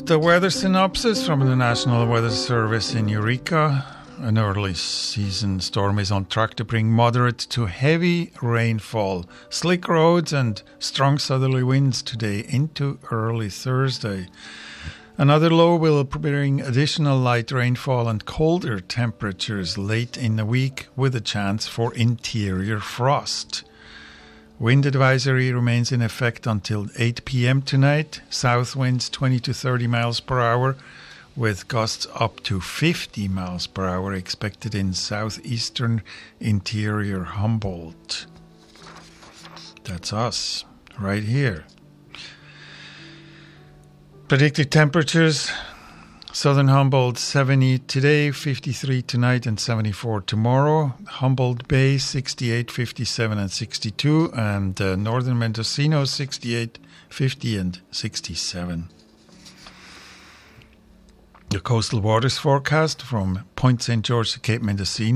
The weather synopsis from the National Weather Service in Eureka. An early season storm is on track to bring moderate to heavy rainfall, slick roads and strong southerly winds today into early Thursday. Another low will bring additional light rainfall and colder temperatures late in the week with a chance for interior frost. Wind advisory remains in effect until 8 p.m. tonight. South winds 20 to 30 miles per hour with gusts up to 50 miles per hour expected in southeastern interior Humboldt. That's us right here. Predicted temperatures: Southern Humboldt 70 today, 53 tonight and 74 tomorrow. Humboldt Bay 68, 57 and 62. And Northern Mendocino 68, 50 and 67. The coastal waters forecast from Point St. George to Cape Mendocino.